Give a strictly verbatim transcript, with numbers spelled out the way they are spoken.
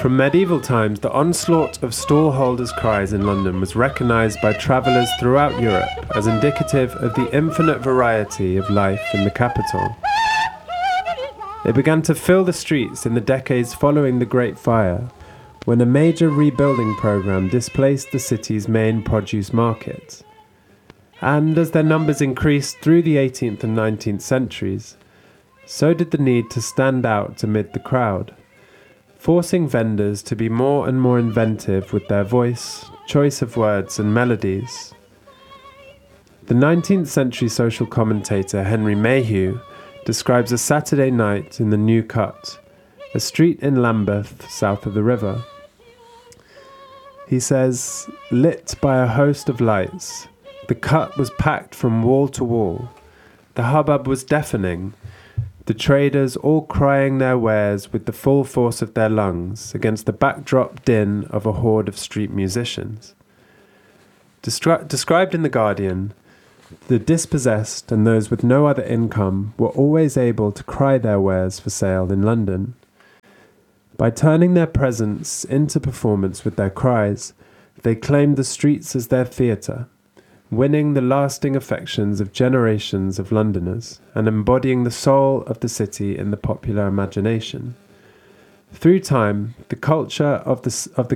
From medieval times, the onslaught of stallholders' cries in London was recognised by travellers throughout Europe as indicative of the infinite variety of life in the capital. They began to fill the streets in the decades following the Great Fire, when a major rebuilding programme displaced the city's main produce market. And as their numbers increased through the eighteenth and nineteenth centuries, so did the need to stand out amid the crowd, forcing vendors to be more and more inventive with their voice, choice of words and melodies. The nineteenth century social commentator Henry Mayhew describes a Saturday night in the New Cut, a street in Lambeth, south of the river. He says, "Lit by a host of lights, the cut was packed from wall to wall. The hubbub was deafening, the traders all crying their wares with the full force of their lungs against the backdrop din of a horde of street musicians." Descri- described in The Guardian, the dispossessed and those with no other income were always able to cry their wares for sale in London. By turning their presence into performance with their cries, they claimed the streets as their theatre, winning the lasting affections of generations of Londoners and embodying the soul of the city in the popular imagination. Through time, the culture of the, of the